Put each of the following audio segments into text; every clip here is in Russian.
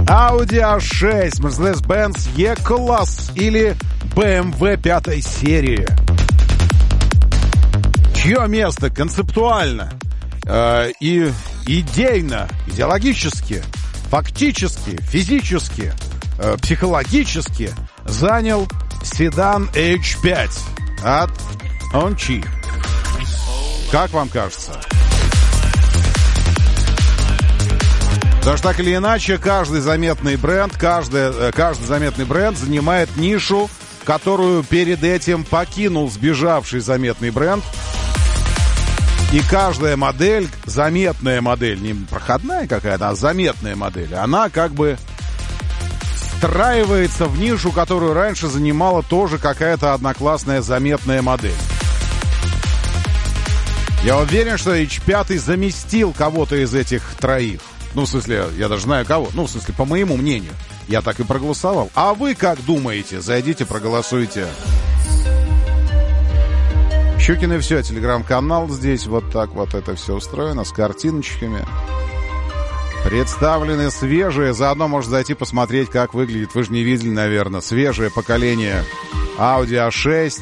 Audi A6, Mercedes-Benz E-класс или BMW 5 серии. Чье место концептуально и идейно, идеологически, фактически, физически, психологически занял седан H5 от Hongqi? Как вам кажется? Потому что так или иначе, каждый заметный бренд занимает нишу, которую перед этим покинул сбежавший заметный бренд. И каждая модель, заметная модель, не проходная какая-то, а заметная модель, она как бы встраивается в нишу, которую раньше занимала тоже какая-то одноклассная заметная модель. Я уверен, что H5 заместил кого-то из этих троих. Ну, в смысле, я даже знаю кого. Ну, в смысле, по моему мнению. Я так и проголосовал. А вы как думаете? Зайдите, проголосуйте. Щукин и все, телеграм-канал здесь. Вот так вот это все устроено, с картиночками. Представлены свежие. Заодно можно зайти посмотреть, как выглядит. Вы же не видели, наверное. Свежее поколение Audi A6,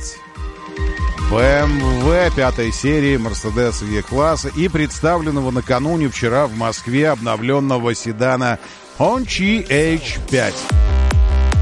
BMW 5 серии, Mercedes E-класса и представленного накануне вчера в Москве обновленного седана Hongqi H5.